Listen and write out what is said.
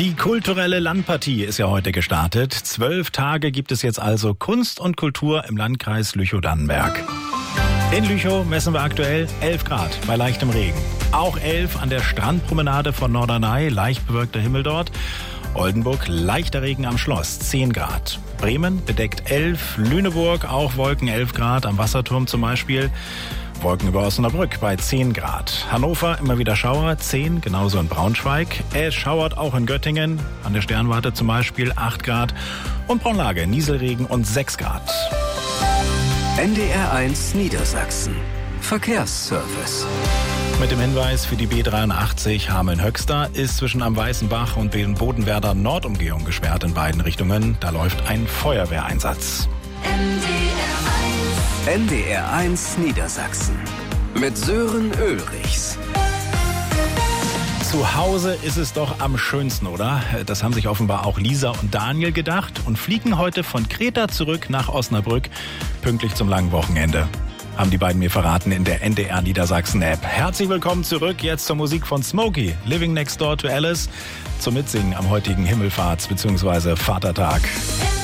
Die kulturelle Landpartie ist ja heute gestartet. 12 Tage gibt es jetzt also Kunst und Kultur im Landkreis Lüchow-Dannenberg. In Lüchow messen wir aktuell 11 Grad bei leichtem Regen. Auch 11 an der Strandpromenade von Norderney, leicht bewölkter Himmel dort. Oldenburg, leichter Regen am Schloss, 10 Grad. Bremen bedeckt 11, Lüneburg auch Wolken, 11 Grad, am Wasserturm zum Beispiel. Wolken über Osnabrück bei 10 Grad. Hannover immer wieder Schauer, 10, genauso in Braunschweig. Es schauert auch in Göttingen, an der Sternwarte zum Beispiel 8 Grad. Und Braunlage, Nieselregen und 6 Grad. NDR1 Niedersachsen. Verkehrsservice. Mit dem Hinweis für die B83 Hameln-Höxter ist zwischen am Weißen Bach und den Bodenwerder Nordumgehung gesperrt in beiden Richtungen. Da läuft ein Feuerwehreinsatz. NDR1 Niedersachsen. Mit Sören Ulrichs. Zu Hause ist es doch am schönsten, oder? Das haben sich offenbar auch Lisa und Daniel gedacht und fliegen heute von Kreta zurück nach Osnabrück, pünktlich zum langen Wochenende. Haben die beiden mir verraten in der NDR Niedersachsen App. Herzlich willkommen zurück, jetzt zur Musik von Smokey, Living Next Door to Alice, zum Mitsingen am heutigen Himmelfahrts- bzw. Vatertag.